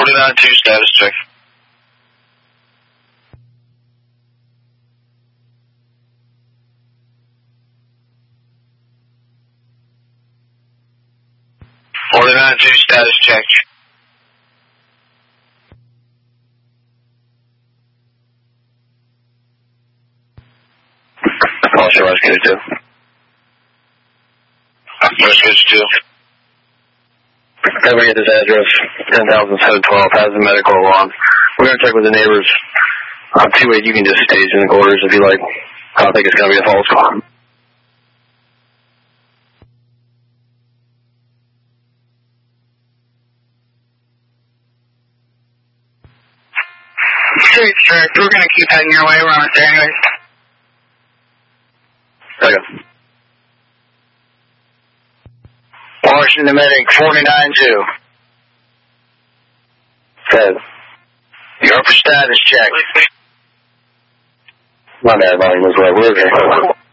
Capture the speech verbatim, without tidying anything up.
forty-nine two, status check. forty-nine two, status check. Also, Rescue two. Rescue two. Everybody at this address, ten thousand seven twelve, has a medical alarm. We're going to check with the neighbors. On two eight, you can just stage in the quarters if you like. I don't think it's going to be a false alarm. Six, sir. We're going to keep heading your way. We're on it there anyways. Okay. Washington Medic, forty-nine two. Ted. You're up for status check. My bad, volume was low. We're okay.